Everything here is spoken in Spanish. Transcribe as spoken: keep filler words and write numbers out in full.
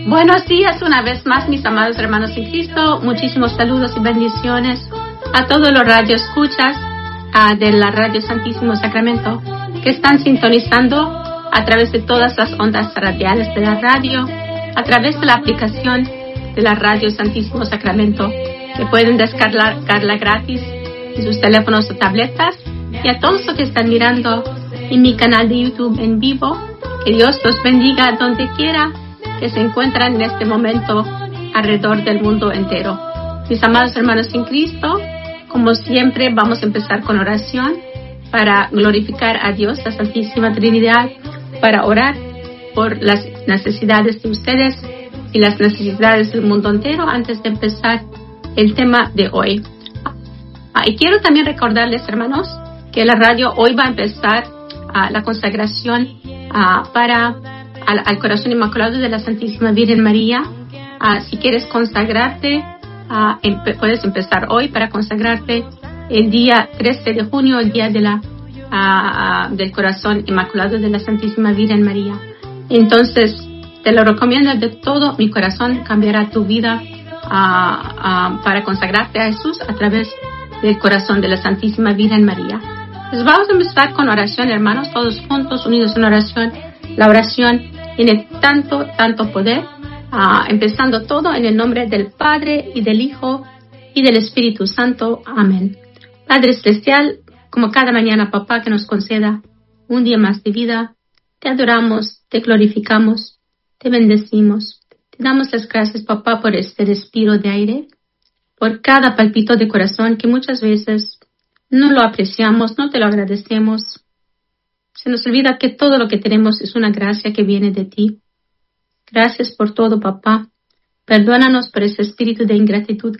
Buenos días una vez más, mis amados hermanos en Cristo. Muchísimos saludos y bendiciones a todos los radioescuchas uh, de la Radio Santísimo Sacramento que están sintonizando a través de todas las ondas radiales de la radio, a través de la aplicación de la Radio Santísimo Sacramento, que pueden descargarla gratis en sus teléfonos o tabletas, y a todos los que están mirando en mi canal de YouTube en vivo. Que Dios los bendiga donde quiera que se encuentran en este momento alrededor del mundo entero. Mis amados hermanos en Cristo, como siempre, vamos a empezar con oración para glorificar a Dios, la Santísima Trinidad, para orar por las necesidades de ustedes y las necesidades del mundo entero antes de empezar el tema de hoy. Ah, y quiero también recordarles, hermanos, que la radio hoy va a empezar ah, la consagración ah, para Al, al corazón inmaculado de la Santísima Virgen María. Uh, si quieres consagrarte, uh, empe- puedes empezar hoy para consagrarte el día trece de junio, el día de la, uh, del corazón inmaculado de la Santísima Virgen María. Entonces, te lo recomiendo de todo mi corazón. Cambiará tu vida uh, uh, para consagrarte a Jesús a través del corazón de la Santísima Virgen María. Pues vamos a empezar con oración, hermanos, todos juntos, unidos en oración. La oración tiene tanto, tanto poder, uh, empezando todo en el nombre del Padre y del Hijo y del Espíritu Santo. Amén. Padre Celestial, como cada mañana, papá, que nos conceda un día más de vida, te adoramos, te glorificamos, te bendecimos. Te damos las gracias, papá, por este respiro de aire, por cada palpito de corazón que muchas veces no lo apreciamos, no te lo agradecemos. Se nos olvida que todo lo que tenemos es una gracia que viene de ti. Gracias por todo, papá. Perdónanos por ese espíritu de ingratitud